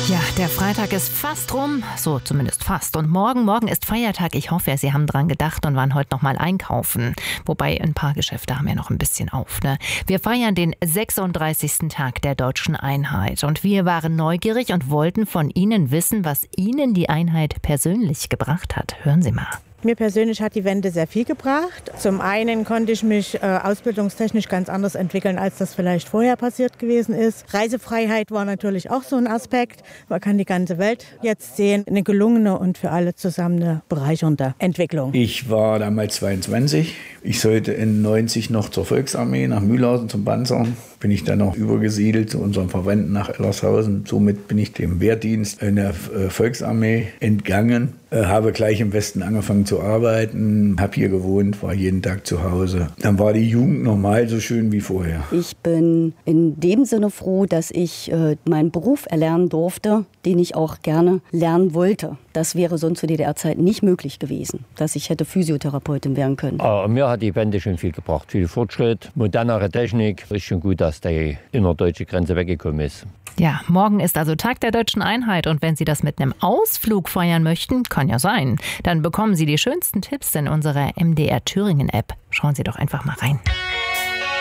Ja, der Freitag ist fast rum, so zumindest fast. Und morgen ist Feiertag. Ich hoffe, Sie haben dran gedacht und waren heute noch mal einkaufen. Wobei ein paar Geschäfte haben ja noch ein bisschen auf, ne? Wir feiern den 36. Tag der deutschen Einheit. Und wir waren neugierig und wollten von Ihnen wissen, was Ihnen die Einheit persönlich gebracht hat. Hören Sie mal. Mir persönlich hat die Wende sehr viel gebracht. Zum einen konnte ich mich ausbildungstechnisch ganz anders entwickeln, als das vielleicht vorher passiert gewesen ist. Reisefreiheit war natürlich auch so ein Aspekt. Man kann die ganze Welt jetzt sehen. Eine gelungene und für alle zusammen eine bereichernde Entwicklung. Ich war damals 22. Ich sollte in 90 noch zur Volksarmee nach Mühlhausen zum Panzern. Bin ich dann noch übergesiedelt zu unseren Verwandten nach Ellershausen. Somit bin ich dem Wehrdienst in der Volksarmee entgangen. Habe gleich im Westen angefangen zu arbeiten, habe hier gewohnt, war jeden Tag zu Hause. Dann war die Jugend normal so schön wie vorher. Ich bin in dem Sinne froh, dass ich meinen Beruf erlernen durfte, den ich auch gerne lernen wollte. Das wäre sonst zu DDR-Zeiten nicht möglich gewesen, dass ich hätte Physiotherapeutin werden können. Mir hat die Wende schon viel gebracht, viel Fortschritt, modernere Technik. Es ist schon gut, dass die innerdeutsche Grenze weggekommen ist. Ja, morgen ist also Tag der deutschen Einheit und wenn Sie das mit einem Ausflug feiern möchten, kann ja sein, dann bekommen Sie die schönsten Tipps in unserer MDR Thüringen App. Schauen Sie doch einfach mal rein.